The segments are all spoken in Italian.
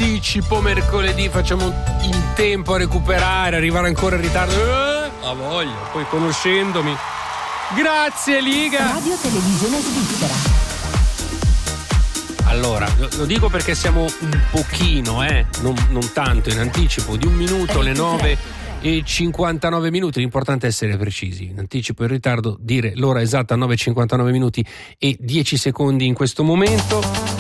anticipo mercoledì, facciamo in tempo a recuperare, arrivare ancora in ritardo. A voglia, poi conoscendomi. Grazie Liga. Radio Televisione Svizzera. Allora, lo dico perché siamo un pochino, non tanto in anticipo, di un minuto, le 9:59. L'importante è essere precisi. In anticipo e in ritardo, dire l'ora esatta, 9:59 minuti e 10 secondi in questo momento.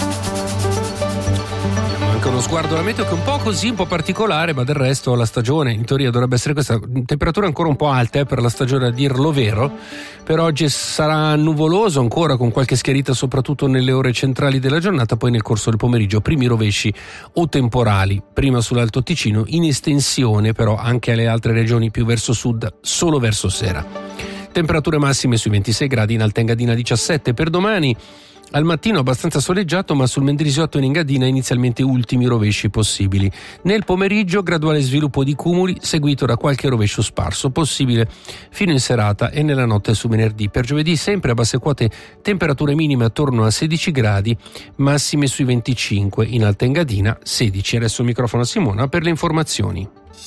Anche uno sguardo alla meteo che è un po' così, un po' particolare, ma del resto la stagione in teoria dovrebbe essere questa. Temperature ancora un po' alte per la stagione, a dirlo vero. Per oggi sarà nuvoloso ancora, con qualche schiarita soprattutto nelle ore centrali della giornata, poi nel corso del pomeriggio primi rovesci o temporali, prima sull'Alto Ticino, in estensione però anche alle altre regioni più verso sud, solo verso sera. Temperature massime sui 26 gradi, in Alta Engadina 17 per domani. Al mattino abbastanza soleggiato, ma sul Mendrisiotto e in Engadina inizialmente ultimi rovesci possibili. Nel pomeriggio graduale sviluppo di cumuli seguito da qualche rovescio sparso, possibile fino in serata e nella notte su venerdì. Per giovedì sempre a basse quote temperature minime attorno a 16 gradi, massime sui 25, in Alta Engadina 16. Adesso il microfono a Simona per le informazioni.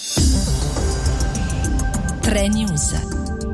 3 News.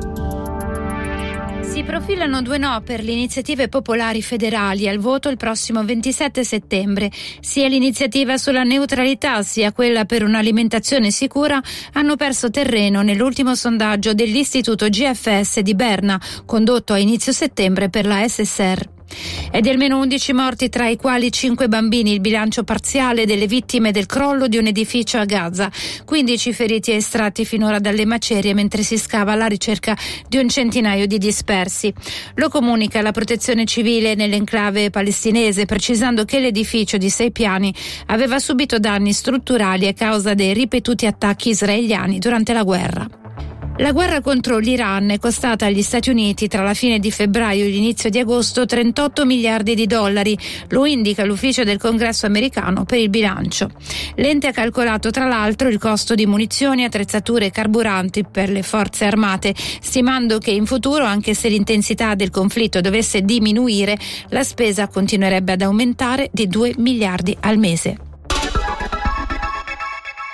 Si profilano 2 no per le iniziative popolari federali al voto il prossimo 27 settembre. Sia l'iniziativa sulla neutralità sia quella per un'alimentazione sicura hanno perso terreno nell'ultimo sondaggio dell'Istituto GFS di Berna, condotto a inizio settembre per la SSR. È di almeno 11 morti, tra i quali 5 bambini, il bilancio parziale delle vittime del crollo di un edificio a Gaza. 15 feriti estratti finora dalle macerie mentre si scava alla ricerca di un centinaio di dispersi. Lo comunica la Protezione Civile nell'enclave palestinese, precisando che l'edificio di 6 piani aveva subito danni strutturali a causa dei ripetuti attacchi israeliani durante la guerra. La guerra contro l'Iran è costata agli Stati Uniti tra la fine di febbraio e l'inizio di agosto 38 miliardi di dollari, lo indica l'ufficio del Congresso americano per il bilancio. L'ente ha calcolato tra l'altro il costo di munizioni, attrezzature e carburanti per le forze armate, stimando che in futuro, anche se l'intensità del conflitto dovesse diminuire, la spesa continuerebbe ad aumentare di 2 miliardi al mese.